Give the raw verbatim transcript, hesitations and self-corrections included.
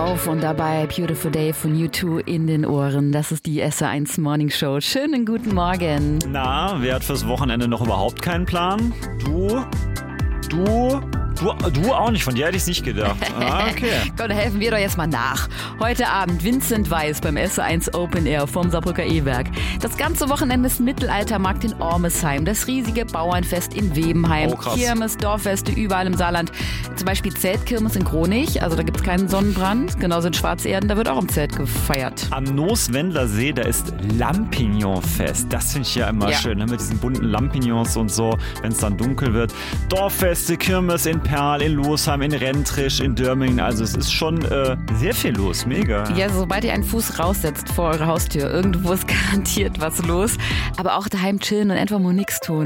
auf und dabei Beautiful Day von U zwei in den Ohren. Das ist die S R eins Morning Show. Schönen guten Morgen. Na, wer hat fürs Wochenende noch überhaupt keinen Plan? Du? Du? Du, du auch nicht, von dir hätte ich es nicht gedacht. Ah, okay. Komm, da helfen wir doch jetzt mal nach. Heute Abend Vincent Weiss beim S R eins Open Air vom Saarbrücker E-Werk. Das ganze Wochenende ist Mittelaltermarkt in Ormesheim, das riesige Bauernfest in Webenheim, oh, krass. Kirmes, Dorffeste überall im Saarland. Zum Beispiel Zeltkirmes in Kronich, also da gibt es keinen Sonnenbrand. Genauso in Schwarzerden, da wird auch im Zelt gefeiert. Am Nooswendler See, da ist Lampignonfest. Das finde ich ja immer ja. schön, ne? Mit diesen bunten Lampignons und so, wenn es dann dunkel wird. Dorffeste, Kirmes in Perl, in Losheim, in Rentrisch, in Dörmingen. Also es ist schon äh, sehr viel los. Mega. Ja, sobald ihr einen Fuß raussetzt vor eure Haustür, irgendwo ist garantiert was los. Aber auch daheim chillen und einfach mal nichts tun.